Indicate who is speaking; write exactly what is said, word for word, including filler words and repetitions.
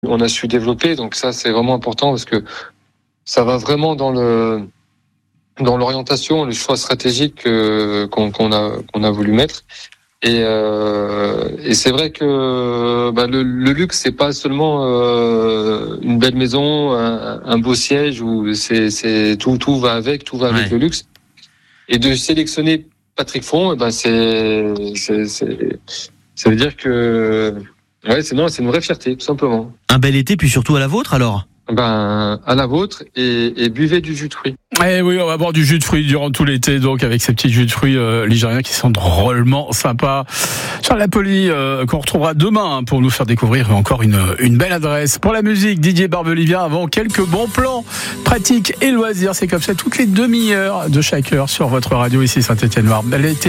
Speaker 1: on a su développer. Donc ça, c'est vraiment important parce que ça va vraiment dans le dans l'orientation, les choix stratégiques euh, qu'on, qu'on a qu'on a voulu mettre. Et, euh, et c'est vrai que bah, le, le luxe, c'est pas seulement euh, une belle maison, un, un beau siège, où c'est, c'est tout tout va avec, tout va avec
Speaker 2: Ouais.
Speaker 1: le luxe. Et de sélectionner Patrick Fron, eh ben c'est, c'est c'est ça veut dire que ouais, c'est non, c'est une vraie fierté, tout simplement.
Speaker 2: Un bel été, puis surtout à la vôtre alors.
Speaker 1: Ben à la vôtre et, et buvez du jus de fruits.
Speaker 3: Eh oui, on va boire du jus de fruits durant tout l'été, donc avec ces petits jus de fruits euh, ligériens qui sont drôlement sympas. Charles Lapoli, euh, qu'on retrouvera demain hein, pour nous faire découvrir encore une, une belle adresse. Pour la musique, Didier Barbelivien, avant quelques bons plans pratiques et loisirs. C'est comme ça toutes les demi-heures de chaque heure sur votre radio ici Saint-Étienne-Loire. L'été